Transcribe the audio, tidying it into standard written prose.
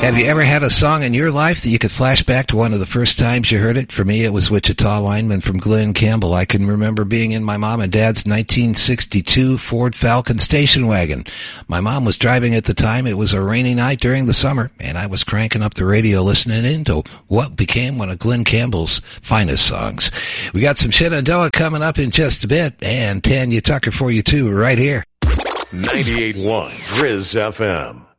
Have you ever had a song in your life that you could flash back to one of the first times you heard it? For me, it was Wichita Lineman from Glen Campbell. I can remember being in my mom and dad's 1962 Ford Falcon station wagon. My mom was driving at the time. It was a rainy night during the summer, and I was cranking up the radio listening in to what became one of Glen Campbell's finest songs. We got some Shenandoah coming up in just a bit, and Tanya Tucker for you too right here. 98.1 Grizz FM.